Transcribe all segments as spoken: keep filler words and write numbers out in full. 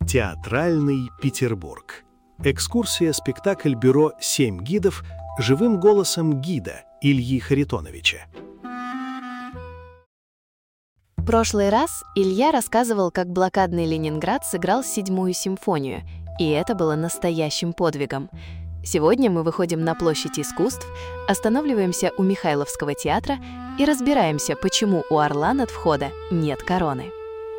Театральный Петербург. Экскурсия-спектакль бюро «Семь гидов» живым голосом гида Ильи Харитоновича. В прошлый раз Илья рассказывал, как блокадный Ленинград сыграл седьмую симфонию, и это было настоящим подвигом. Сегодня мы выходим на площадь искусств, останавливаемся у Михайловского театра и разбираемся, почему у орла над входа нет короны.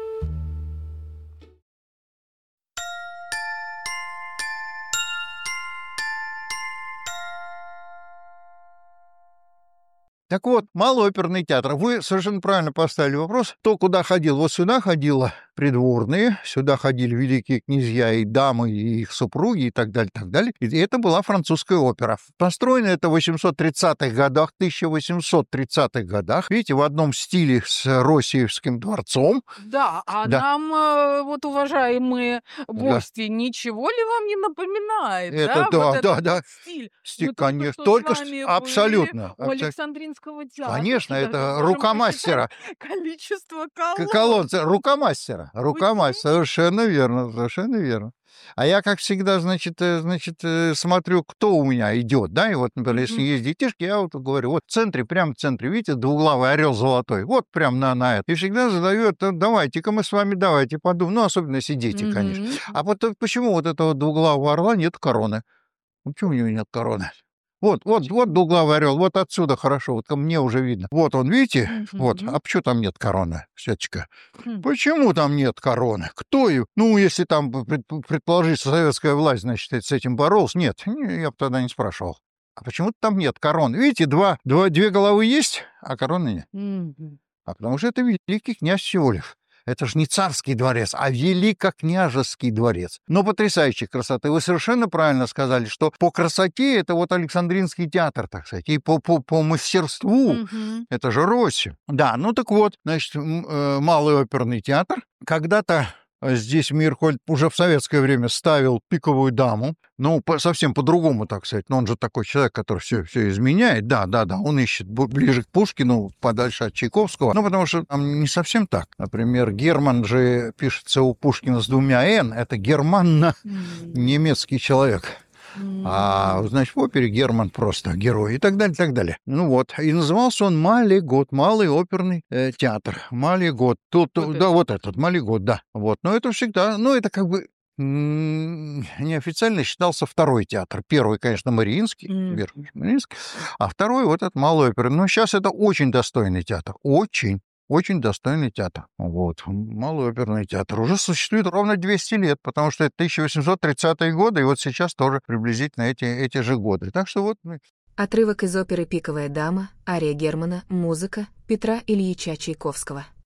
Так вот, малый оперный театр. Вы совершенно правильно поставили вопрос. Кто куда ходил? Вот сюда ходила придворные, сюда ходили великие князья и дамы, и их супруги, и так далее, так далее. И это была французская опера. Построена это в восемьсот тридцатых годах, тысяча восемьсот тридцатых годах. Видите, в одном стиле с Россиевским дворцом. Да, а Да. нам, э, вот, уважаемые Да. гости, ничего ли вам не напоминает, Это да, да, вот да, этот да. вот стиль? Сти- Мы только конечно, что только с что- вами абсолютно, были у абсо- Александринского театра. Конечно, Даже это можем рука посчитать мастера. количество К- колонн. Колонца, рука мастера, рука мастера, совершенно верно, совершенно верно. А я, как всегда, значит, э, значит, э, смотрю, кто у меня идет, да, и вот, например, если Мгм. есть детишки, я вот говорю, вот в центре, прямо в центре, видите, двуглавый орел золотой, вот прям на, на это. И всегда задаю это, давайте-ка мы с вами, давайте подумаем, ну, особенно если дети, конечно. Мгм. А вот э, почему вот этого двуглавого орла нет короны? Ну, почему у него нет короны? Вот, вот, вот двуглавый орел, вот отсюда хорошо, вот ко мне уже видно. Вот он, видите? Вот, Мгм. а почему там нет короны, Светочка? Хм. Почему там нет короны? Кто ее? Ну, если там пред- предположить, что советская власть, значит, с этим боролась, нет, не, я бы тогда не спрашивал. А почему там нет короны? Видите, два, два, две головы есть, а короны нет. Мгм. А потому что это великий князь всего лишь. Это же не царский дворец, а великокняжеский дворец. Но потрясающей красоты. Вы совершенно правильно сказали, что по красоте это вот Александринский театр, так сказать, и по, по, по мастерству Мгм. это же Росси. Да, ну так вот, значит, м, э, малый оперный театр. Когда-то э, здесь Мейерхольд уже в советское время ставил «Пиковую даму». Ну, по- совсем по-другому, так сказать. Но он же такой человек, который все, все изменяет. Да, да, да, он ищет бу- ближе к Пушкину, подальше от Чайковского. Ну, потому что там не совсем так. Например, Герман же пишется у Пушкина с двумя «н». Это германно М. немецкий человек. А, М. значит, в опере Герман просто герой и так далее, так далее. Ну вот, и назывался он «Малигот», малый оперный э, театр. Малигот. Тут, Вот да, это. вот этот, Малигот, да. Вот, но это всегда, ну, это как бы м, неофициально считался второй театр. Первый, конечно, Мариинский, Мгм. Верхний Мариинский, а второй вот этот малый оперный. Но сейчас это очень достойный театр, очень. Очень достойный театр. Вот. Малый оперный театр уже существует ровно двести лет, потому что это тысяча восемьсот тридцатые годы, и вот сейчас тоже приблизительно эти, эти же годы. Так что вот... ну, Отрывок из оперы «Пиковая дама», ария Германа, музыка Петра Ильича Чайковского.